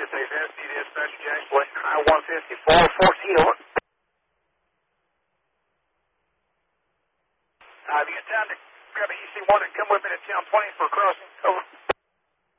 Take that, dispatch, James Blake, high 154, 4 Have you time to grab a EC1 and come with me to town 20 for crossing? Over.